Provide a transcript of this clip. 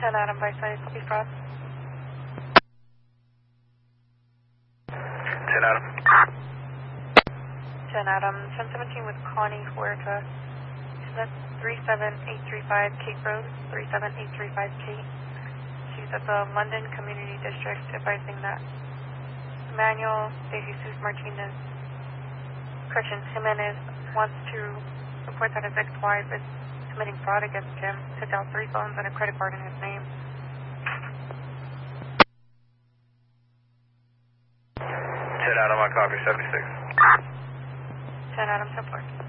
10 Adam by side, copy Frost. 10 Adam. 10 Adam, 1017 with Connie Huerta. That's 37835 Cape Road, 37835 Cape. She's at the London Community District advising that Manuel de Jesus Martinez, Jimenez, wants to report that his ex-wife is committing fraud against him, took out 3 phones and a credit card in his name. 10 Adam, I copy 76. 10 Adam, support.